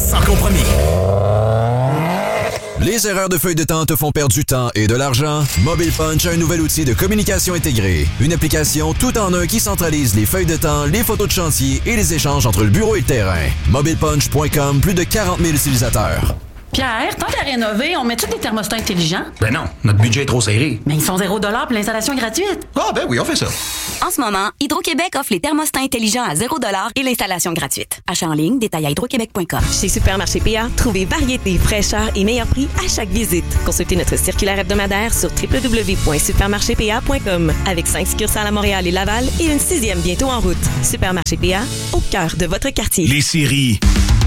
sans compromis. Les erreurs de feuille de temps te font perdre du temps et de l'argent? Mobile Punch a un nouvel outil de communication intégrée. Une application tout en un qui centralise les feuilles de temps, les photos de chantier et les échanges entre le bureau et le terrain. MobilePunch.com, plus de 40 000 utilisateurs. Pierre, tant qu'à rénover, on met-tu des thermostats intelligents? Ben non, notre budget est trop serré. Mais ils sont 0$ pour l'installation gratuite. Ah ben oui, on fait ça. En ce moment, Hydro-Québec offre les thermostats intelligents à 0$ et l'installation gratuite. Achat en ligne, détail à hydroquebec.com. Chez Supermarché PA, trouvez variété, fraîcheur et meilleur prix à chaque visite. Consultez notre circulaire hebdomadaire sur www.supermarchépA.com. Avec 5 succursales à Montréal et Laval et une 6e bientôt en route. Supermarché PA, au cœur de votre quartier. Les séries,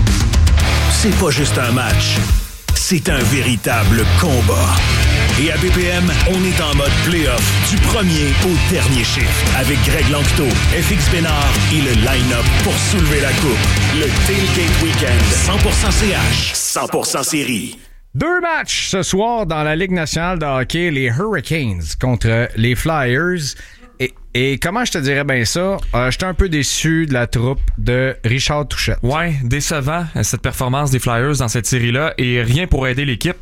c'est pas juste un match, c'est un véritable combat. Et à BPM, on est en mode play-off du premier au dernier chiffre avec Greg Lanctot, FX Bénard et le line-up pour soulever la coupe. Le Tailgate Weekend, 100% CH, 100% série. 2 matchs ce soir dans la Ligue nationale de hockey, les Hurricanes contre les Flyers. Et comment je te dirais bien ça? J'étais un peu déçu de la troupe de Richard Touchette. Ouais, décevant cette performance des Flyers dans cette série-là et rien pour aider l'équipe.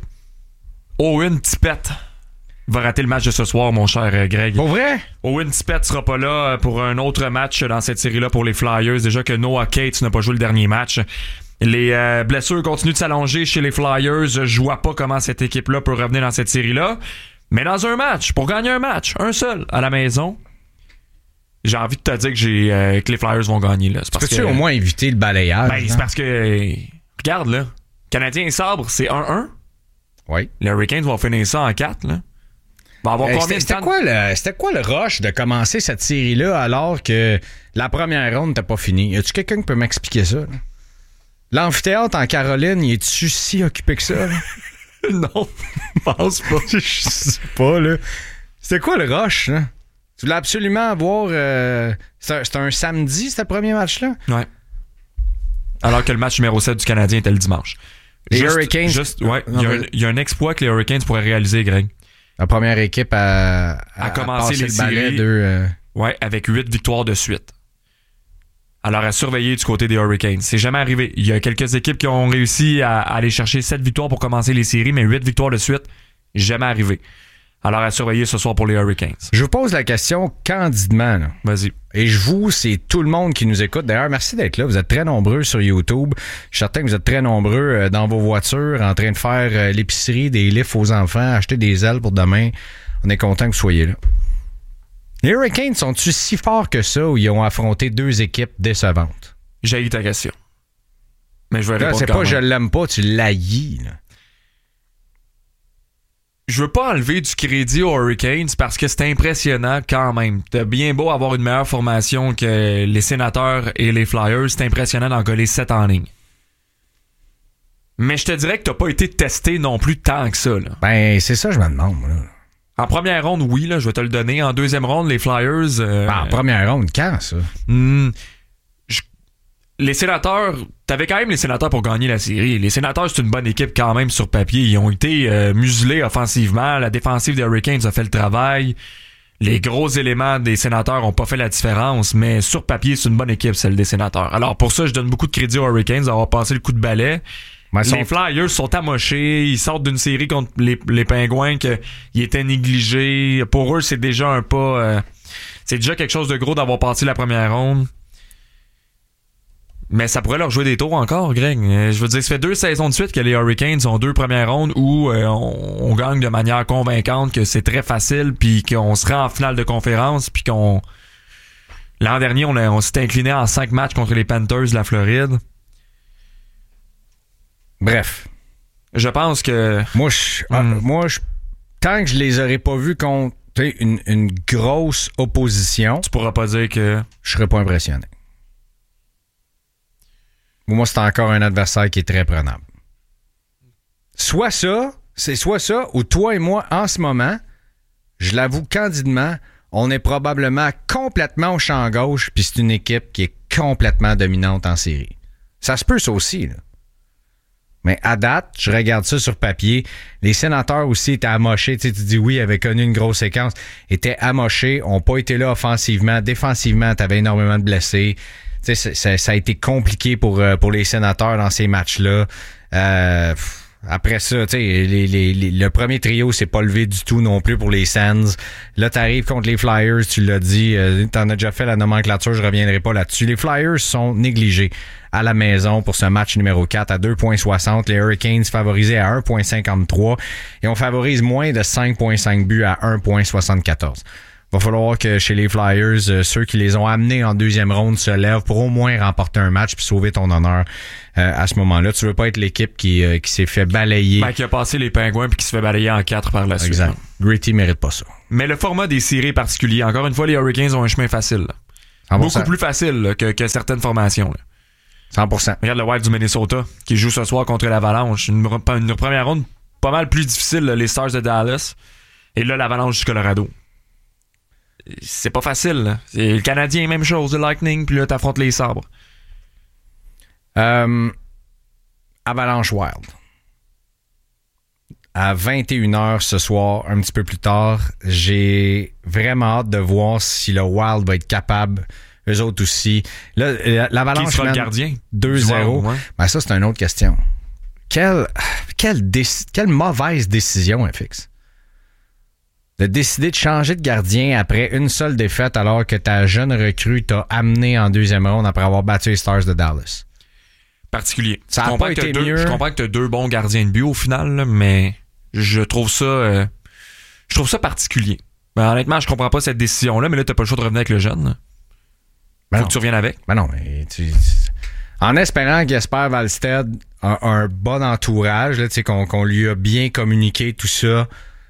Owen Tippett va rater le match de ce soir, mon cher Greg. Pour vrai? Owen Tippett sera pas là pour un autre match dans cette série-là pour les Flyers. Déjà que Noah Cates n'a pas joué le dernier match. Les blessures continuent de s'allonger chez les Flyers. Je vois pas comment cette équipe-là peut revenir dans cette série-là. Mais dans un match, pour gagner un match, un seul, à la maison, j'ai envie de te dire que les Flyers vont gagner. Là. Peux-tu au moins éviter le balayage? Ben, c'est parce que, regarde, là, Canadien et Sabre, c'est 1-1. Oui. Les Hurricanes vont finir ça en 4. Là. Va avoir combien de temps? C'était quoi le rush de commencer cette série-là alors que la première ronde n'était pas finie? Y a-tu quelqu'un qui peut m'expliquer ça? Là? L'amphithéâtre en Caroline, y est-tu si occupé que ça? Là? Non, je pense pas. Je sais pas, là. C'était quoi le rush, là? Tu voulais absolument avoir... C'était un samedi, ce premier match-là? Ouais. Alors que le match numéro 7 du Canadien était le dimanche. Les Hurricanes... Ouais, il y a un exploit que les Hurricanes pourraient réaliser, Greg. La première équipe à commencer les séries. Ouais, avec 8 victoires de suite. Alors, à surveiller du côté des Hurricanes. C'est jamais arrivé. Il y a quelques équipes qui ont réussi à aller chercher 7 victoires pour commencer les séries, mais 8 victoires de suite, jamais arrivé. Alors, à surveiller ce soir pour les Hurricanes. Je vous pose la question candidement. Là. Vas-y. Et c'est tout le monde qui nous écoute. D'ailleurs, merci d'être là. Vous êtes très nombreux sur YouTube. Je suis certain que vous êtes très nombreux dans vos voitures, en train de faire l'épicerie, des livres aux enfants, acheter des ailes pour demain. On est content que vous soyez là. Les Hurricanes sont-ils si forts que ça ou ils ont affronté 2 équipes décevantes? J'ai eu ta question. Mais je vais répondre c'est quand pas même. Je l'aime pas, tu l'haïs. Là. Je veux pas enlever du crédit aux Hurricanes parce que c'est impressionnant quand même. T'as bien beau avoir une meilleure formation que les Sénateurs et les Flyers, c'est impressionnant d'en coller 7 en ligne. Mais je te dirais que t'as pas été testé non plus tant que ça. Là. Ben, c'est ça je me demande. Là. En première ronde, oui, là, je vais te le donner. En deuxième ronde, les Flyers... en première ronde, quand ça? Les Sénateurs... T'avais quand même les Sénateurs pour gagner la série. Les Sénateurs, c'est une bonne équipe quand même sur papier. Ils ont été muselés offensivement. La défensive des Hurricanes a fait le travail. Les gros éléments des Sénateurs ont pas fait la différence, mais sur papier, c'est une bonne équipe, celle des Sénateurs. Alors pour ça, je donne beaucoup de crédit aux Hurricanes d'avoir passé le coup de balai. Les Flyers sont amochés, ils sortent d'une série contre les Pingouins qu'ils étaient négligés. Pour eux, c'est déjà un pas... c'est déjà quelque chose de gros d'avoir passé la première ronde. Mais ça pourrait leur jouer des tours encore, Greg. Je veux dire, ça fait 2 saisons de suite que les Hurricanes ont 2 premières rondes où on gagne de manière convaincante, que c'est très facile, puis qu'on se rend en finale de conférence, puis qu'on... L'an dernier, on s'est incliné en 5 matchs contre les Panthers de la Floride. Bref. Je pense que... Moi, tant que je les aurais pas vus contre une grosse opposition... Tu pourras pas dire que... Je serais pas impressionné. Moi, c'est encore un adversaire qui est très prenable. Soit ça, ou toi et moi, en ce moment, je l'avoue candidement, on est probablement complètement au champ gauche, puis c'est une équipe qui est complètement dominante en série. Ça se peut, ça aussi, là. Mais à date, je regarde ça sur papier. Les Sénateurs aussi étaient amochés. Tu dis oui, avaient connu une grosse séquence. Étaient amochés, n'ont pas été là offensivement. Défensivement, t'avais énormément de blessés. Ça a été compliqué pour les Sénateurs dans ces matchs-là. Après ça, le premier trio s'est pas levé du tout non plus pour les Sens. Là, t'arrives contre les Flyers, tu l'as dit, t'en as déjà fait la nomenclature, je reviendrai pas là-dessus. Les Flyers sont négligés à la maison pour ce match numéro 4 à 2,60. Les Hurricanes favorisés à 1,53 et on favorise moins de 5,5 buts à 1,74. Va falloir que chez les Flyers, ceux qui les ont amenés en deuxième ronde se lèvent pour au moins remporter un match puis sauver ton honneur à ce moment-là. Tu veux pas être l'équipe qui s'est fait balayer. Qui a passé les Pingouins puis qui se fait balayer en 4 par la suite. Exact. Gritty mérite pas ça. Mais le format des séries est particulier. Encore une fois, les Hurricanes ont un chemin facile. Beaucoup plus facile là, que certaines formations. Là. 100%. Regarde le Wild du Minnesota qui joue ce soir contre l'Avalanche. Une première ronde pas mal plus difficile, là, les Stars de Dallas. Et là, l'Avalanche du Colorado. C'est pas facile. Là. C'est le Canadien, même chose, le Lightning, puis là, t'affrontes les Sabres. Avalanche Wild. À 21h ce soir, un petit peu plus tard, j'ai vraiment hâte de voir si le Wild va être capable, eux autres aussi. Là, l'Avalanche qui sera le gardien? 2-0. Ouais. Ben ça, c'est une autre question. Quelle mauvaise décision, FX. De décider de changer de gardien après une seule défaite alors que ta jeune recrue t'a amené en deuxième ronde après avoir battu les Stars de Dallas. Particulier. Ça a pas été mieux. Je comprends que t'as 2 bons gardiens de but au final, là, mais je trouve ça particulier. Ben, honnêtement, je comprends pas cette décision-là, mais là, t'as pas le choix de revenir avec le jeune. Faut que tu reviennes avec. Ben non, mais en espérant qu'Jesper Wallstedt a un bon entourage, là, qu'on lui a bien communiqué tout ça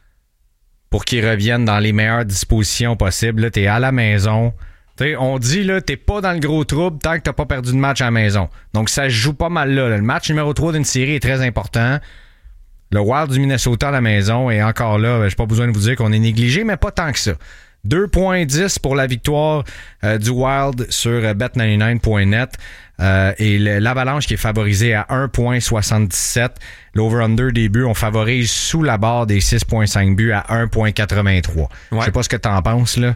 pour qu'il revienne dans les meilleures dispositions possibles. Là, t'es à la maison. T'sais, on dit, là, t'es pas dans le gros trouble tant que t'as pas perdu de match à la maison. Donc, ça se joue pas mal là. Le match numéro 3 d'une série est très important. Le Wild du Minnesota à la maison, et encore là, j'ai pas besoin de vous dire qu'on est négligé, mais pas tant que ça. 2,10 pour la victoire du Wild sur bet99.net. Et l'Avalanche qui est favorisée à 1,77. L'over-under des buts, on favorise sous la barre des 6,5 buts à 1,83. Ouais. Je sais pas ce que t'en penses, là.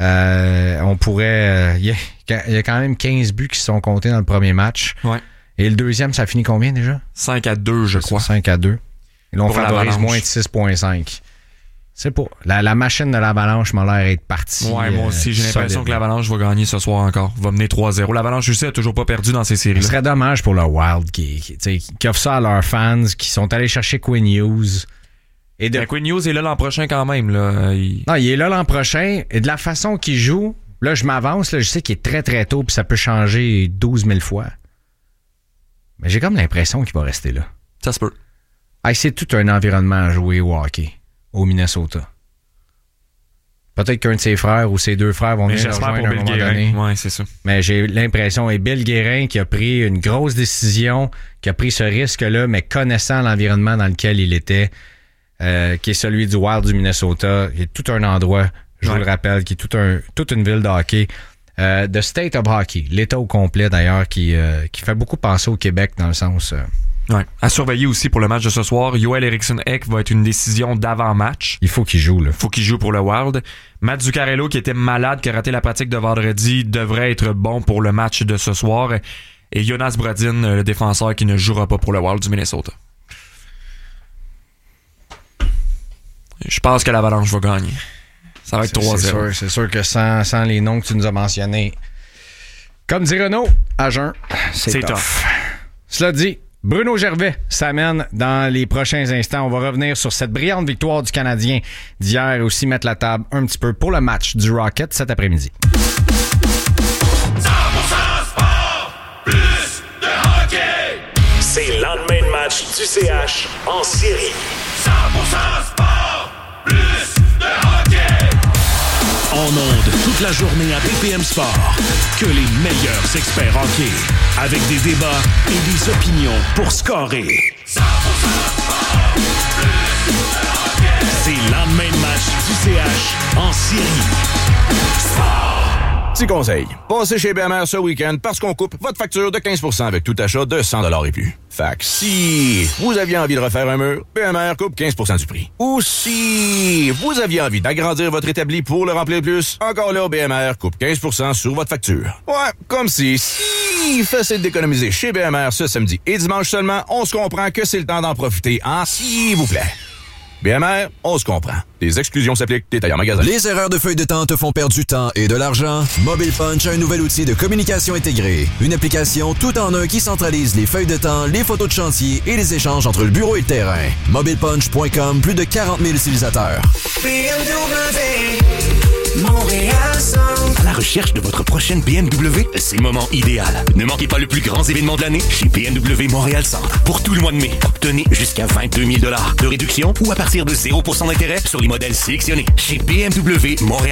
On pourrait... Il y a quand même 15 buts qui sont comptés dans le premier match. Ouais. Et le deuxième, ça finit combien déjà? 5-2, je crois. 5-2. Et là, on favorise moins de 6,5. C'est pas. La machine de l'Avalanche m'a l'air d'être partie. Ouais, moi aussi, j'ai l'impression que l'Avalanche va gagner ce soir encore. Va mener 3-0. L'Avalanche, je sais, a toujours pas perdu dans ces séries-là. Ce serait dommage pour le Wild qui offre ça à leurs fans, qui sont allés chercher Quinn Hughes. Quinn Hughes est là l'an prochain quand même. Là. Non, il est là l'an prochain. Et de la façon qu'il joue, là, je m'avance, là, je sais qu'il est très très tôt puis ça peut changer 12 000 fois. Mais j'ai comme l'impression qu'il va rester là. Ça se peut. C'est tout un environnement à jouer au hockey. Au Minnesota. Peut-être qu'un de ses frères ou ses 2 frères vont venir le rejoindre à un moment donné. Ouais, c'est ça. Mais j'ai l'impression, et Bill Guérin qui a pris une grosse décision, qui a pris ce risque-là, mais connaissant l'environnement dans lequel il était, qui est celui du Wild du Minnesota, qui est tout un endroit, je vous le rappelle, qui est toute une ville de hockey. The State of Hockey, l'État au complet d'ailleurs, qui fait beaucoup penser au Québec dans le sens... Ouais. À surveiller aussi pour le match de ce soir, Joel Eriksson-Ek va être une décision d'avant-match. Il faut qu'il joue, là. Faut qu'il joue pour le Wild. Matt Zuccarello, qui était malade, qui a raté la pratique de vendredi, devrait être bon pour le match de ce soir. Et Jonas Brodin, le défenseur, qui ne jouera pas pour le Wild du Minnesota. Je pense que l'Avalanche va gagner. Ça va être 3-0. C'est sûr que sans les noms que tu nous as mentionnés, comme dit Renaud, à jeun, c'est tough. Cela dit, Bruno Gervais s'amène dans les prochains instants. On va revenir sur cette brillante victoire du Canadien d'hier et aussi mettre la table un petit peu pour le match du Rocket cet après-midi. 100% sport, plus de hockey. C'est le lendemain de match du CH en série. 100% sport, plus de hockey. En ondes toute la journée à BPM Sport. Que les meilleurs experts hockey. Avec des débats et des opinions pour scorer. 100% sport, plus de hockey. C'est le lendemain de match du CH en série. Sport Petit conseil, passez chez BMR ce week-end parce qu'on coupe votre facture de 15% avec tout achat de 100$ et plus. Fait que si vous aviez envie de refaire un mur, BMR coupe 15% du prix. Ou si vous aviez envie d'agrandir votre établi pour le remplir plus, encore là, BMR coupe 15% sur votre facture. Ouais, comme si facile d'économiser chez BMR ce samedi et dimanche seulement, on se comprend que c'est le temps d'en profiter, hein, s'il vous plaît. BMR, on se comprend. Les exclusions s'appliquent, détails en magasin. Les erreurs de feuille de temps te font perdre du temps et de l'argent? Mobile Punch a un nouvel outil de communication intégrée. Une application tout en un qui centralise les feuilles de temps, les photos de chantier et les échanges entre le bureau et le terrain. MobilePunch.com, plus de 40 000 utilisateurs. À la recherche de votre prochaine BMW? C'est le moment idéal. Ne manquez pas le plus grand événement de l'année chez BMW Montréal Centre. Pour tout le mois de mai, obtenez jusqu'à 22 000 $ de réduction ou à partir de 0% d'intérêt sur les modèles sélectionnés. Chez BMW Montréal